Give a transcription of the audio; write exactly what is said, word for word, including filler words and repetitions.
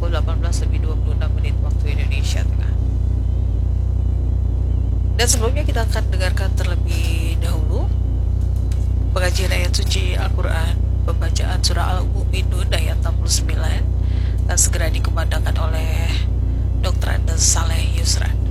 pukul delapan belas lebih dua puluh enam menit waktu Indonesia Tengah. Dan sebelumnya kita akan dengarkan terlebih dahulu pengajian ayat suci Al-Quran, pembacaan surah Al-Mu'minun ayat enam puluh sembilan, dan segera dikumandangkan oleh dokter Andes Saleh Yusran.